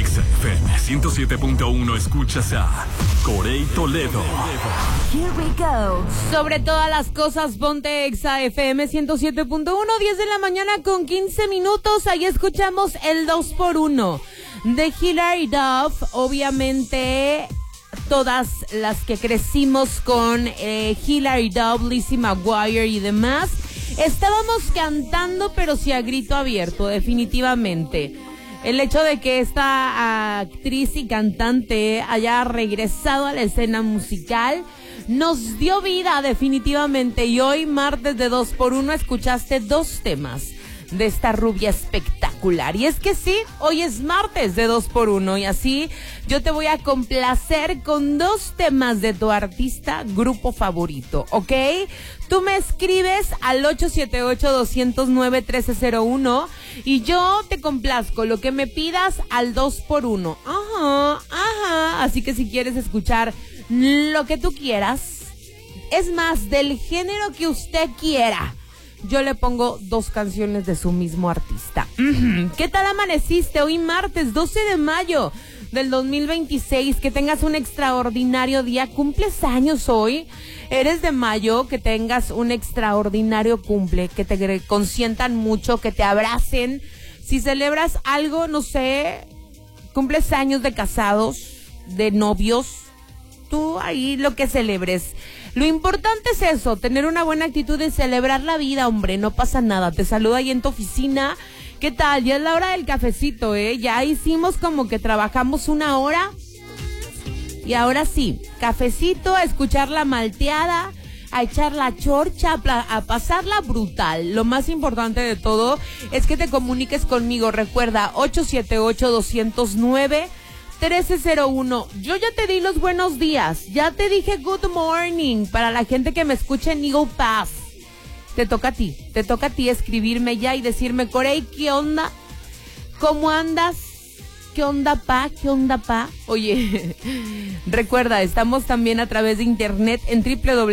Exa FM 107.1 escuchas a Corey Toledo. Here we go. Sobre todas las cosas, ponte Exa FM 107.1, 10 de la mañana con 15 minutos. Ahí escuchamos el 2x1 de Hilary Duff. Obviamente, todas las que crecimos con Hilary Duff, Lizzie McGuire y demás, estábamos cantando, pero sí a grito abierto, definitivamente. El hecho de que esta actriz y cantante haya regresado a la escena musical nos dio vida definitivamente. Y hoy, martes de 2x1, escuchaste dos temas de esta rubia espectacular. Y es que sí, hoy es martes de 2x1 y así yo te voy a complacer con dos temas de tu artista, grupo favorito, ¿ok? Tú me escribes al 878-209-1301 y yo te complazco lo que me pidas al 2x1. Ajá. Así que si quieres escuchar lo que tú quieras, es más, del género que usted quiera, yo le pongo dos canciones de su mismo artista. ¿Qué tal amaneciste hoy martes 12 de mayo del 2026? Que tengas un extraordinario día. ¿Cumples años hoy? ¿Eres de mayo? Que tengas un extraordinario cumple, que te consientan mucho, que te abracen. Si celebras algo, no sé, cumples años de casados, de novios, tú ahí lo que celebres. Lo importante es eso, tener una buena actitud de celebrar la vida, hombre, no pasa nada. Te saludo ahí en tu oficina. ¿Qué tal? Ya es la hora del cafecito, Ya hicimos como que trabajamos una hora. Y ahora sí, cafecito, a escuchar la malteada, a echar la chorcha, a pasarla brutal. Lo más importante de todo es que te comuniques conmigo. Recuerda, 878-209-1301. Yo ya te di los buenos días, ya te dije good morning para la gente que me escucha en Eagle Pass. Te toca a ti escribirme ya y decirme, Corey, ¿qué onda? ¿Cómo andas? ¿Qué onda, pa? Oye, recuerda, estamos también a través de internet en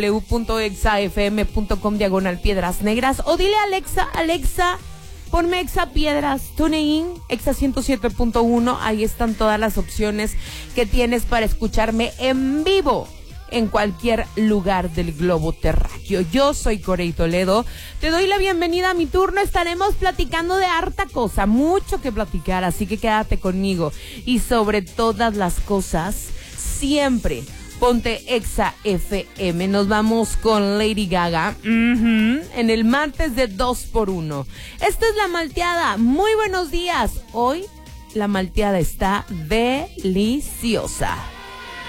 www.exafm.com/Piedras Negras, o dile a Alexa, ponme Exa Piedras, TuneIn, Exa 107.1, ahí están todas las opciones que tienes para escucharme en vivo en cualquier lugar del globo terráqueo. Yo soy Corey Toledo, te doy la bienvenida a mi turno. Estaremos platicando de harta cosa, mucho que platicar, así que quédate conmigo. Y sobre todas las cosas, siempre ponte Exa FM. Nos vamos con Lady Gaga en el martes de 2x1. Esta es la malteada. Muy buenos días. Hoy la malteada está deliciosa.